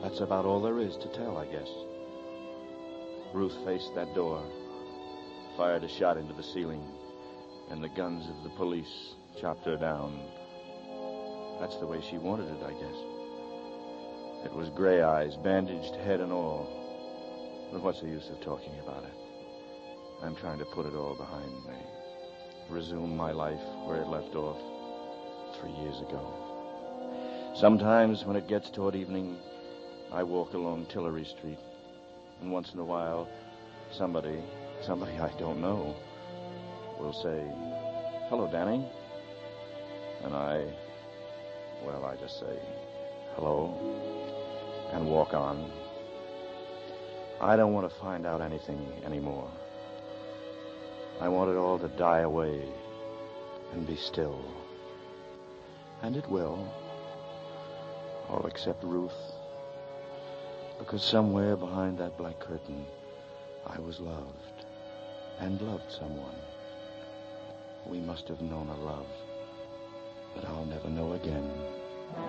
That's about all there is to tell, I guess. Ruth faced that door, fired a shot into the ceiling, and the guns of the police chopped her down. That's the way she wanted it, I guess. It was gray eyes, bandaged head and all. But what's the use of talking about it? I'm trying to put it all behind me. Resume my life where it left off 3 years ago. Sometimes when it gets toward evening, I walk along Tillery Street. And once in a while, somebody I don't know, will say, "Hello, Danny." And I just say, "Hello," and walk on. I don't want to find out anything anymore. I want it all to die away and be still. And it will. All except Ruth. Because somewhere behind that black curtain, I was loved and loved someone. We must have known a love that I'll never know again.